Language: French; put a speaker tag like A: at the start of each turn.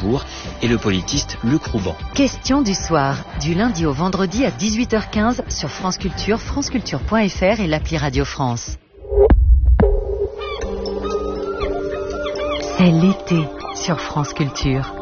A: Strasbourg, et le politiste Luc Rouban.
B: Question du soir, du lundi au vendredi à 18h15 sur France Culture, franceculture.fr et l'appli Radio France. C'est l'été sur France Culture.